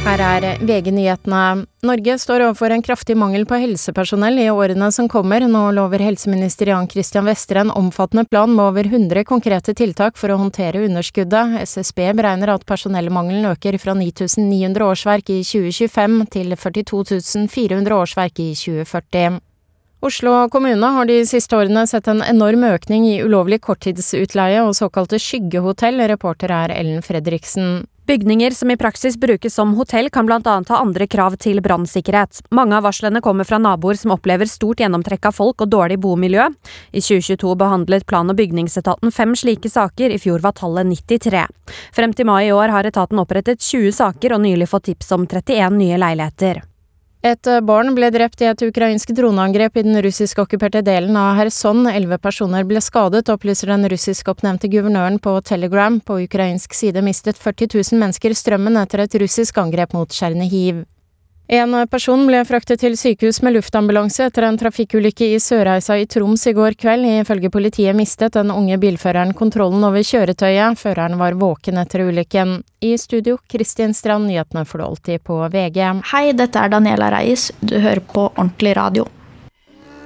Her VG-nyhetene. Norge står overfor en kraftig mangel på helsepersonell I årene som kommer. Nå lover helseminister Jan Christian Vestre en omfattende plan med over 100 konkrete tiltak for å håndtere underskuddet. SSB beregner at personellmangelen øker fra 9.900 årsverk I 2025 til 42.400 årsverk I 2040. Oslo kommune har de siste årene sett en enorm økning I ulovlig korttidsutleie og såkalte skyggehotell. Reporter Ellen Fredriksen. Bygninger som I praksis brukes som hotell kan blant annet ha andre krav til brannsikkerhet. Mange av varslene kommer fra naboer som opplever stort gjennomtrekk av folk og dårlig bomiljø. I 2022 behandlet plan- og bygningsetaten 5 slike saker, I fjor var tallet 93. Frem til mai I år har etaten opprettet 20 saker og nylig fått tips om 31 nye leiligheter. Et barn ble drept I et ukrainsk droneangrep I den russisk-okkuperte delen av Kherson. 11 personer ble skadet, opplyser den russisk-oppnevnte guvernøren på Telegram. På ukrainsk side mistet 40 000 mennesker strømmen etter et russisk angrep mot Chernihiv. En person ble fraktet til sykehus med luftambulanse etter en trafikkulykke I Sørreisa I Troms I går kveld. Ifølge politiet mistet den unge bilføreren kontrollen over kjøretøyet. Føreren var våken etter ulykken. I studio, Kristin Strand, nyhetene får du alltid på VG. Hei, dette Daniela Reis. Du hører på Ordentlig Radio.